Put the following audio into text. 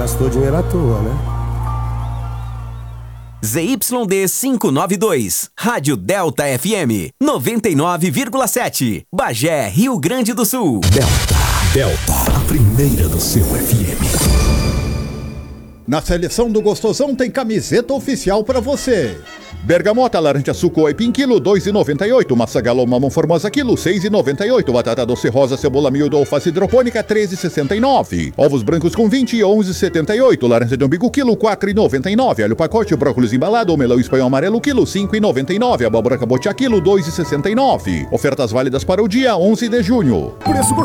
gastou dinheiro à toa, né? ZYD 592, Rádio Delta FM, 99,7, Bagé, Rio Grande do Sul. Delta, a primeira do seu FM. Na seleção do Gostosão tem camiseta oficial pra você. Bergamota, laranja suco aipim, quilo 2,98. Massa galo mamão formosa, quilo 6,98. Batata doce rosa, cebola miúdo, alface hidropônica, 13,69. Ovos brancos com 20, 11,78. Laranja de umbigo, quilo 4,99. Alho pacote, brócolis embalado, melão espanhol amarelo, quilo 5,99. Abóbora cabotiá, quilo 2,69. Ofertas válidas para o dia 11 de junho. Preço